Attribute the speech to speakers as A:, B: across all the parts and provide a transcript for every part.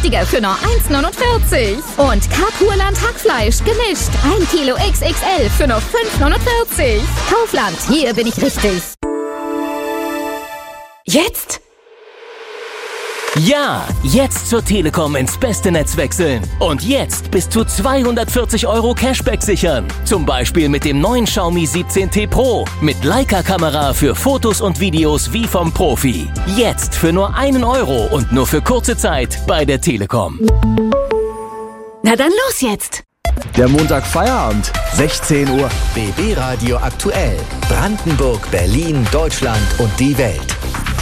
A: günstiger für nur 1,49. Und Karpurland Hackfleisch gemischt. 1 Kilo XXL für nur 5,49. Kaufland, hier bin ich richtig.
B: Jetzt?
C: Ja, jetzt zur Telekom ins beste Netz wechseln. Und jetzt bis zu 240 € Cashback sichern. Zum Beispiel mit dem neuen Xiaomi 17T Pro. Mit Leica-Kamera für Fotos und Videos wie vom Profi. Jetzt für nur 1 € und nur für kurze Zeit bei der Telekom.
B: Na dann los jetzt!
D: Der Montag Feierabend, 16 Uhr.
E: BB Radio aktuell. Brandenburg, Berlin, Deutschland und die Welt.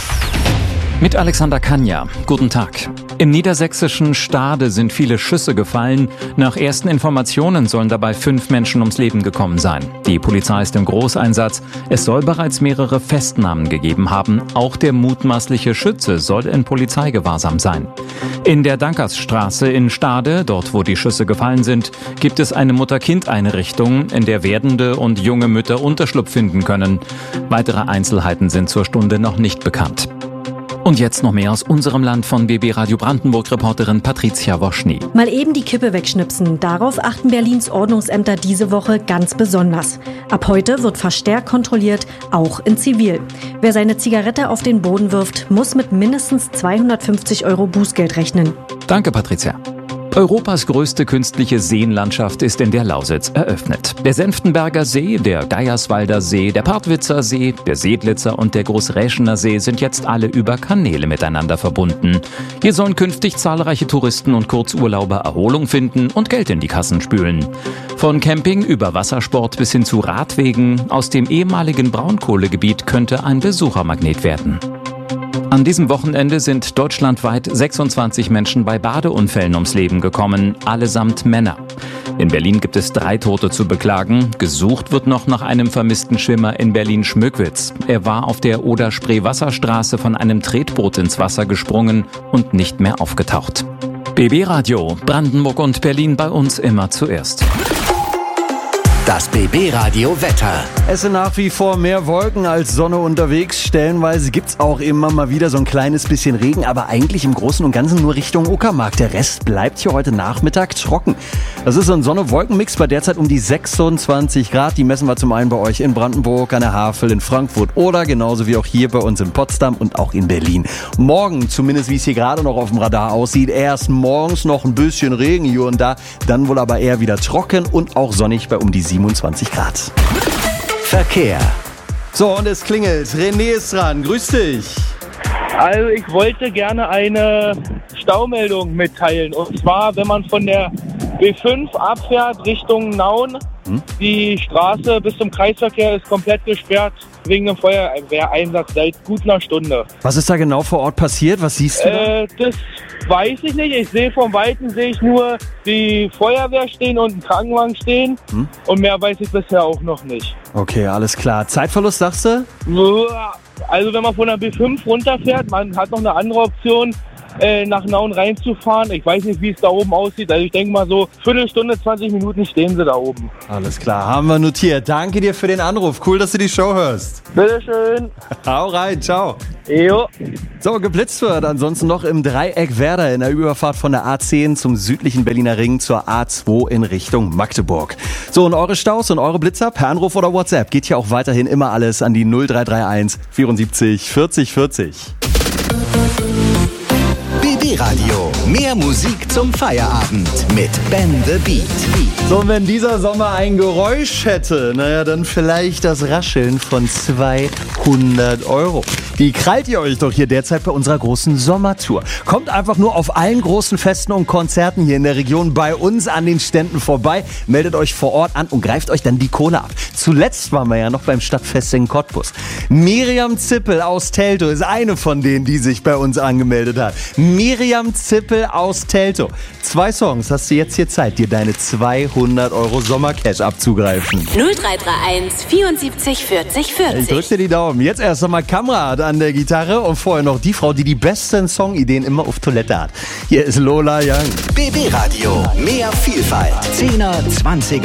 F: Mit Alexander Kanja. Guten Tag. Im niedersächsischen Stade sind viele Schüsse gefallen. Nach ersten Informationen sollen dabei 5 Menschen ums Leben gekommen sein. Die Polizei ist im Großeinsatz. Es soll bereits mehrere Festnahmen gegeben haben. Auch der mutmaßliche Schütze soll in Polizeigewahrsam sein. In der Dankersstraße in Stade, dort wo die Schüsse gefallen sind, gibt es eine Mutter-Kind-Einrichtung, in der werdende und junge Mütter Unterschlupf finden können. Weitere Einzelheiten sind zur Stunde noch nicht bekannt. Und jetzt noch mehr aus unserem Land von BB Radio Brandenburg-Reporterin Patricia Woschny.
G: Mal eben die Kippe wegschnipsen. Darauf achten Berlins Ordnungsämter diese Woche ganz besonders. Ab heute wird verstärkt kontrolliert, auch in Zivil. Wer seine Zigarette auf den Boden wirft, muss mit mindestens 250 € Bußgeld rechnen.
F: Danke, Patricia. Europas größte künstliche Seenlandschaft ist in der Lausitz eröffnet. Der Senftenberger See, der Geierswalder See, der Partwitzer See, der Seedlitzer und der Großräschener See sind jetzt alle über Kanäle miteinander verbunden. Hier sollen künftig zahlreiche Touristen und Kurzurlauber Erholung finden und Geld in die Kassen spülen. Von Camping über Wassersport bis hin zu Radwegen, aus dem ehemaligen Braunkohlegebiet könnte ein Besuchermagnet werden. An diesem Wochenende sind deutschlandweit 26 Menschen bei Badeunfällen ums Leben gekommen, allesamt Männer. In Berlin gibt es 3 Tote zu beklagen. Gesucht wird noch nach einem vermissten Schwimmer in Berlin-Schmöckwitz. Er war auf der Oder-Spree-Wasserstraße von einem Tretboot ins Wasser gesprungen und nicht mehr aufgetaucht. BB Radio, Brandenburg und Berlin bei uns immer zuerst.
E: Das BB Radio Wetter.
D: Es sind nach wie vor mehr Wolken als Sonne unterwegs. Stellenweise gibt's auch immer mal wieder so ein kleines bisschen Regen, aber eigentlich im Großen und Ganzen nur Richtung Uckermark. Der Rest bleibt hier heute Nachmittag trocken. Das ist so ein Sonne-Wolken-Mix bei derzeit um die 26 Grad. Die messen wir zum einen bei euch in Brandenburg, an der Havel, in Frankfurt oder genauso wie auch hier bei uns in Potsdam und auch in Berlin. Morgen, zumindest wie es hier gerade noch auf dem Radar aussieht, erst morgens noch ein bisschen Regen hier und da, dann wohl aber eher wieder trocken und auch sonnig bei um die 27 Grad.
E: Verkehr.
D: So, und es klingelt. René ist dran. Grüß dich.
H: Also ich wollte gerne eine Staumeldung mitteilen. Und zwar, wenn man von der B5 abfährt Richtung Nauen, die Straße bis zum Kreisverkehr ist komplett gesperrt wegen dem Feuerwehreinsatz seit gut einer Stunde.
D: Was ist da genau vor Ort passiert? Was siehst du da?
H: Das weiß ich nicht. Ich sehe vom Weiten nur die Feuerwehr stehen und einen Krankenwagen stehen. Und mehr weiß ich bisher auch noch nicht.
D: Okay, alles klar. Zeitverlust, sagst du?
H: Also wenn man von der B5 runterfährt, man hat noch eine andere Option, nach Nauen reinzufahren. Ich weiß nicht, wie es da oben aussieht. Also ich denke mal so, Viertelstunde, 20 Minuten stehen sie da oben.
D: Alles klar, haben wir notiert. Danke dir für den Anruf. Cool, dass du die Show hörst.
H: Bitteschön.
D: Hau rein, ciao.
H: Jo.
D: So, geblitzt wird ansonsten noch im Dreieck Werder in der Überfahrt von der A10 zum südlichen Berliner Ring zur A2 in Richtung Magdeburg. So, und eure Staus und eure Blitzer per Anruf oder WhatsApp geht hier auch weiterhin immer alles an die 0331 74 40 40.
E: BB Radio. Mehr Musik zum Feierabend mit Ben the Beat.
D: So, und wenn dieser Sommer ein Geräusch hätte, naja, dann vielleicht das Rascheln von 200 €. Die krallt ihr euch doch hier derzeit bei unserer großen Sommertour. Kommt einfach nur auf allen großen Festen und Konzerten hier in der Region bei uns an den Ständen vorbei, meldet euch vor Ort an und greift euch dann die Kohle ab. Zuletzt waren wir ja noch beim Stadtfest in Cottbus. Miriam Zippel aus Teltow ist eine von denen, die sich bei uns angemeldet hat. Miriam Zippel aus Teltow. 2 Songs hast du jetzt hier Zeit, dir deine 200 € Sommercash abzugreifen.
B: 0331 74 40 40.
D: Ich drück dir die Daumen. Jetzt erst einmal Kamrat an der Gitarre und vorher noch die Frau, die die besten Songideen immer auf Toilette hat. Hier ist Lola Young.
E: BB Radio. Mehr Vielfalt. 10er, 20er.